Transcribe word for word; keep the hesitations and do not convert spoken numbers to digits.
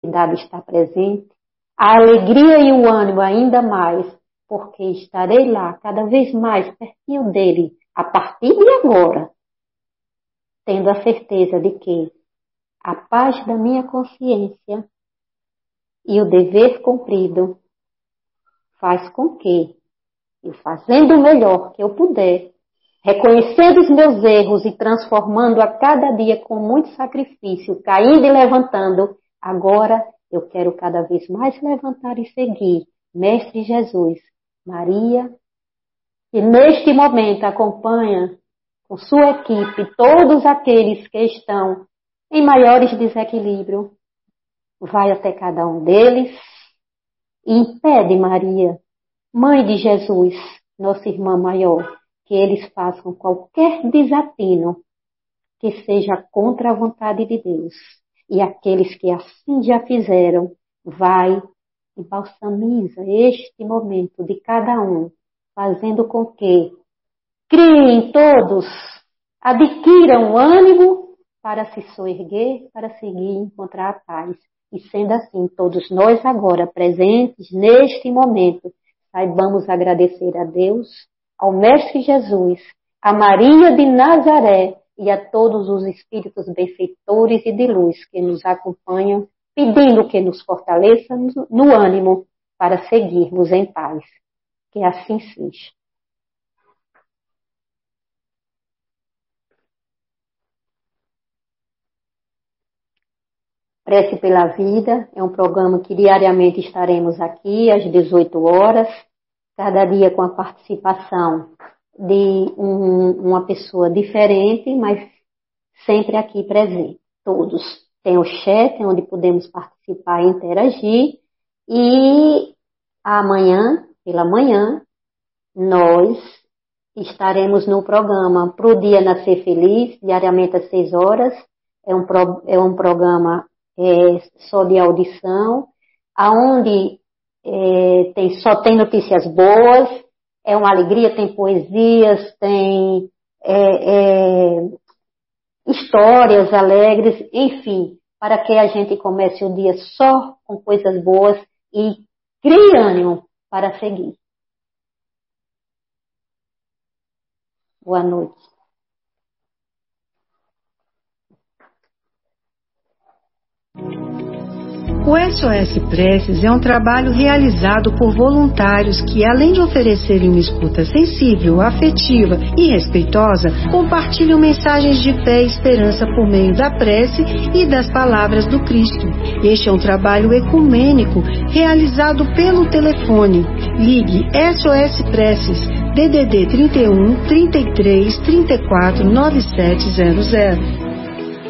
necessidade está presente, a alegria e o ânimo ainda mais, porque estarei lá cada vez mais pertinho dele, a partir de agora, tendo a certeza de que a paz da minha consciência e o dever cumprido faz com que, eu fazendo o melhor que eu puder, reconhecendo os meus erros e transformando a cada dia com muito sacrifício, caindo e levantando, agora eu quero cada vez mais levantar e seguir Mestre Jesus, Maria, que neste momento acompanha com sua equipe todos aqueles que estão em maiores desequilíbrios. Vai até cada um deles e impede Maria, Mãe de Jesus, nossa irmã maior, que eles façam qualquer desatino que seja contra a vontade de Deus. E aqueles que assim já fizeram, vai e balsamiza este momento de cada um, fazendo com que criem todos, adquiram ânimo para se soerguer, para seguir e encontrar a paz. E sendo assim, todos nós agora presentes neste momento, saibamos agradecer a Deus, ao Mestre Jesus, a Maria de Nazaré e a todos os espíritos benfeitores e de luz que nos acompanham, pedindo que nos fortaleça no ânimo para seguirmos em paz. Que assim seja. Prece pela Vida é um programa que diariamente estaremos aqui às dezoito horas, cada dia com a participação de um, uma pessoa diferente, mas sempre aqui presente. Todos. Tem o chat, onde podemos participar e interagir. E amanhã, pela manhã, nós estaremos no programa Pro Dia Nascer Feliz, diariamente às seis horas. É um, pro, é um programa é, só de audição, aonde é, tem, só tem notícias boas, é uma alegria, tem poesias, tem é, é, histórias alegres, enfim, para que a gente comece o dia só com coisas boas e crie ânimo para seguir. Boa noite. O S O S Preces é um trabalho realizado por voluntários que, além de oferecerem uma escuta sensível, afetiva e respeitosa, compartilham mensagens de fé e esperança por meio da prece e das palavras do Cristo. Este é um trabalho ecumênico realizado pelo telefone. Ligue S O S Preces D D D trinta e um, trinta e três, trinta e quatro, noventa e sete zero zero.